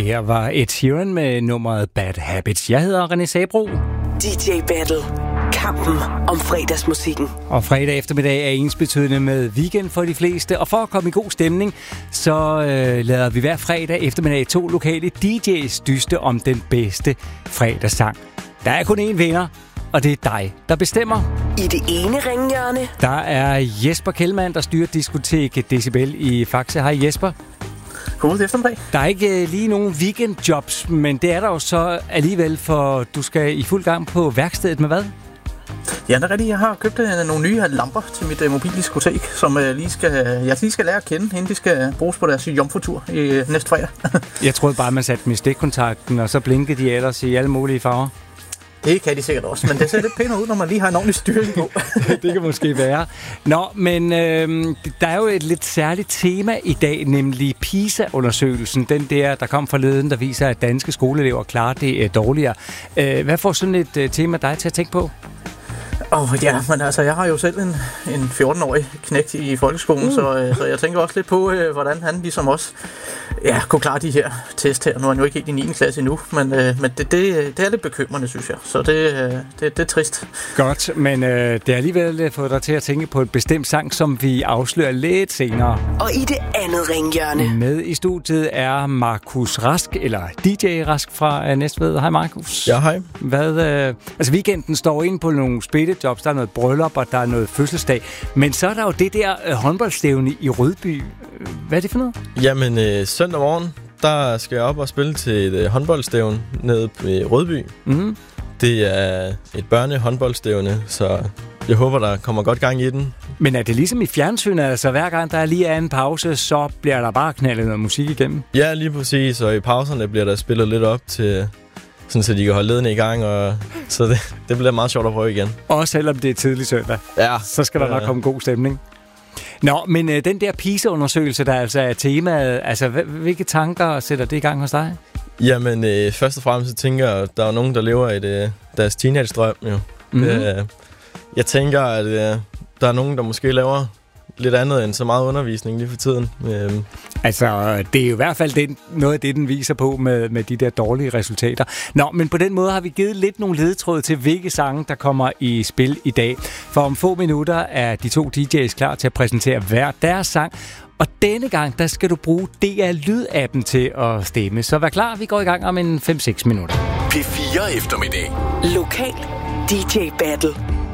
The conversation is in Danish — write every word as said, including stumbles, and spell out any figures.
her var Ed Sheeran med nummeret Bad Habits. Jeg hedder René Sabro. D J Battle. Kampen om fredagsmusikken. Og fredag eftermiddag er ensbetydende med weekend for de fleste. Og for at komme i god stemning, så øh, lader vi hver fredag eftermiddag to lokale D J's dyste om den bedste fredagssang. Der er kun én vinder, og det er dig, der bestemmer. I det ene ringhjørne. Der er Jesper Kjellmann, der styrer diskotek Decibel i Faxe. Hej Jesper. God eftermiddag. Der er ikke øh, lige nogen weekendjobs, men det er der jo så alligevel, for du skal i fuld gang på værkstedet med hvad? Ja, det er rigtigt. Jeg har købt øh, nogle nye lamper til mit øh, mobildiskotek, som øh, lige skal, jeg lige skal lære at kende, inden de skal bruges på deres jomfrutur i øh, næste fredag. Jeg troede bare, man satte dem i stikkontakten, og så blinkede de ellers i alle mulige farver. Det kan de sikkert også, men det ser lidt pænere ud, når man lige har en ordentlig styring på. Det kan måske være. Nå, men øh, der er jo et lidt særligt tema i dag, nemlig PISA-undersøgelsen. Den der, der kom forleden, der viser, at danske skoleelever klarer det øh, dårligere. Øh, hvad får sådan et øh, tema dig til at tænke på? Åh oh, ja, men altså, jeg har jo selv en, en fjorten-årig knægt i folkeskolen, uh. så, øh, så jeg tænker også lidt på, øh, hvordan han ligesom også ja, kunne klare de her test her. Nu er han jo ikke helt i niende klasse endnu, men, øh, men det, det, det er lidt bekymrende, synes jeg. Så det, øh, det, det er trist. Godt, men øh, det er alligevel fået dig til at tænke på et bestemt sang, som vi afslører lidt senere. Og i det andet ringhjørne. Med i studiet er Markus Rask, eller D J Rask fra øh, Næstved. Hej Markus. Ja, hej. Hvad, øh, altså weekenden står inde på nogle spillejobs, der er noget bryllup, og der er noget fødselsdag. Men så er der jo det der øh, håndboldstævne i Rødby. Hvad er det for noget? Jamen, øh, søndag morgen, der skal jeg op og spille til et øh, håndboldstævne nede i Rødby. Mm-hmm. Det er et børnehåndboldstævne, så jeg håber, der kommer godt gang i den. Men er det ligesom i fjernsynet? Altså hver gang der lige er en pause, så bliver der bare knaldet noget musik igennem? Ja, lige præcis. Og i pauserne bliver der spillet lidt op til, sådan så de kan holde ledene i gang. Og, så det, det bliver meget sjovt at prøve igen. Også selvom det er tidlig søndag. Ja. Så skal der ja. nok komme god stemning. Nå, men øh, den der PISA-undersøgelse, der altså er temaet, altså hvilke tanker sætter det i gang hos dig? Jamen, øh, først og fremmest så tænker jeg, at der er nogen, der lever i det, deres teenage-drøm. Jo. Mm-hmm. Øh, jeg tænker, at øh, der er nogen, der måske laver lidt andet end så meget undervisning lige for tiden. Øh. Altså, det er jo i hvert fald den, noget af det, den viser på med, med de der dårlige resultater. Nå, men på den måde har vi givet lidt nogle ledetråd til, hvilke sange, der kommer i spil i dag. For om få minutter er de to D J's klar til at præsentere hver deres sang. Og denne gang, der skal du bruge D R Lyd-appen til at stemme. Så vær klar, vi går i gang om en fem seks minutter. P fire eftermiddag. Lokal D J Battle.